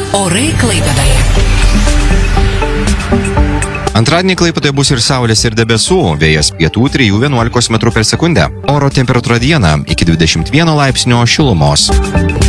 Orai Klaipėdoje. Antradienį Klaipėdoje bus ir saulės, ir debesų, vėjas pietų 3–11 m per sekundę. Oro temperatūra dieną iki 21 laipsnio šilumos.